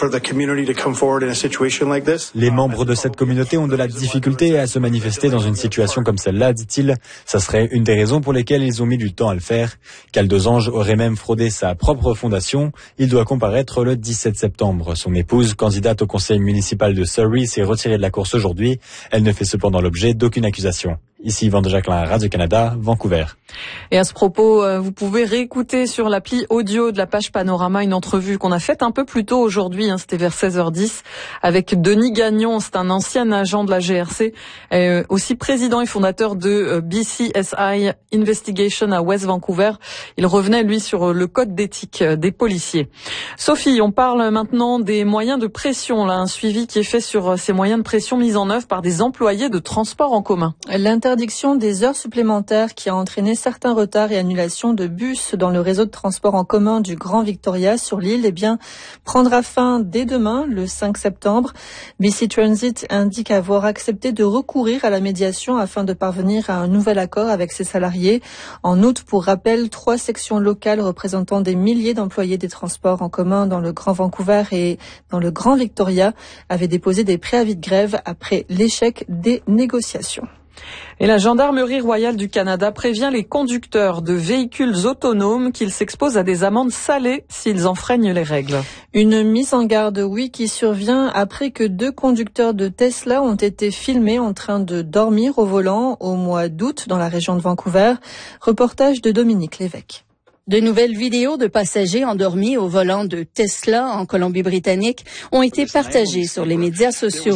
Les membres de cette communauté ont de la difficulté à se manifester dans une situation comme celle-là, dit-il. Ça serait une des raisons pour lesquelles ils ont mis du temps à le faire. Caldesange aurait même fraudé sa propre fondation. Il doit comparaître le 17 septembre. Son épouse, candidate au conseil municipal de Surrey, s'est retirée de la course aujourd'hui. Elle ne fait cependant l'objet d'aucune accusation. Ici Yvan de Jacquelin, Radio-Canada, Vancouver. Et à ce propos, vous pouvez réécouter sur l'appli audio de la page Panorama une entrevue qu'on a faite un peu plus tôt aujourd'hui, c'était vers 16h10, avec Denis Gagnon, c'est un ancien agent de la GRC, aussi président et fondateur de BCSI Investigation à West Vancouver. Il revenait, lui, sur le code d'éthique des policiers. Sophie, on parle maintenant des moyens de pression, là, un suivi qui est fait sur ces moyens de pression mis en œuvre par des employés de transport en commun. L'interdiction des heures supplémentaires qui a entraîné certains retards et annulations de bus dans le réseau de transport en commun du Grand Victoria sur l'île, prendra fin dès demain, le 5 septembre. BC Transit indique avoir accepté de recourir à la médiation afin de parvenir à un nouvel accord avec ses salariés. En août, pour rappel, 3 sections locales représentant des milliers d'employés des transports en commun dans le Grand Vancouver et dans le Grand Victoria avaient déposé des préavis de grève après l'échec des négociations. Et la Gendarmerie royale du Canada prévient les conducteurs de véhicules autonomes qu'ils s'exposent à des amendes salées s'ils enfreignent les règles. Une mise en garde, oui, qui survient après que 2 conducteurs de Tesla ont été filmés en train de dormir au volant au mois d'août dans la région de Vancouver. Reportage de Dominique Lévesque. De nouvelles vidéos de passagers endormis au volant de Tesla en Colombie-Britannique ont été partagées sur les médias sociaux.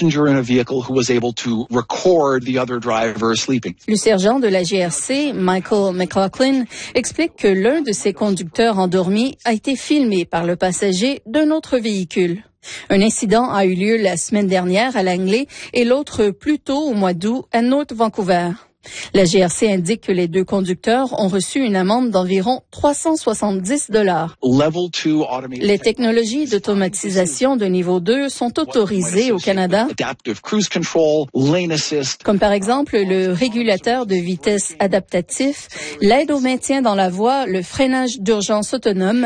Le sergent de la GRC, Michael McLaughlin, explique que l'un de ses conducteurs endormis a été filmé par le passager d'un autre véhicule. Un incident a eu lieu la semaine dernière à Langley et l'autre plus tôt au mois d'août à North Vancouver. La GRC indique que les 2 conducteurs ont reçu une amende d'environ $370. Les technologies d'automatisation de niveau 2 sont autorisées au Canada, comme par exemple le régulateur de vitesse adaptatif, l'aide au maintien dans la voie, le freinage d'urgence autonome,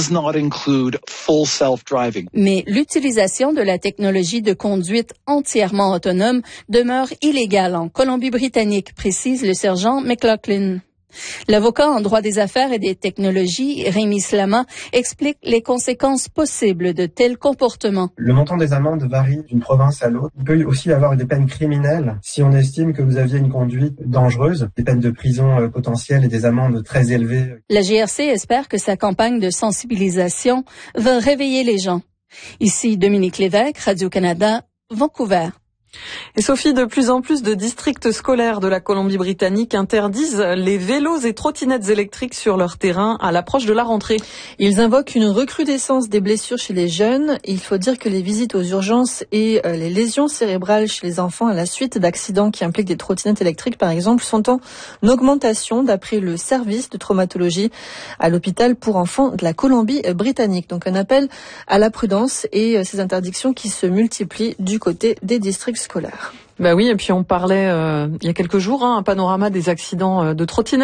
mais l'utilisation de la technologie de conduite entièrement autonome demeure illégale en Colombie-Britannique, précise le sergent McLaughlin. L'avocat en droit des affaires et des technologies, Rémi Slama, explique les conséquences possibles de tels comportements. Le montant des amendes varie d'une province à l'autre. Il peut aussi y avoir des peines criminelles si on estime que vous aviez une conduite dangereuse, des peines de prison potentielles et des amendes très élevées. La GRC espère que sa campagne de sensibilisation va réveiller les gens. Ici Dominique Lévesque, Radio-Canada, Vancouver. Et Sophie, de plus en plus de districts scolaires de la Colombie-Britannique interdisent les vélos et trottinettes électriques sur leur terrain à l'approche de la rentrée. Ils invoquent une recrudescence des blessures chez les jeunes. Il faut dire que les visites aux urgences et les lésions cérébrales chez les enfants à la suite d'accidents qui impliquent des trottinettes électriques, par exemple, sont en augmentation d'après le service de traumatologie à l'hôpital pour enfants de la Colombie-Britannique. Donc un appel à la prudence et ces interdictions qui se multiplient du côté des districts scolaires. Bah oui, et puis on parlait il y a quelques jours, un panorama des accidents de trottinettes.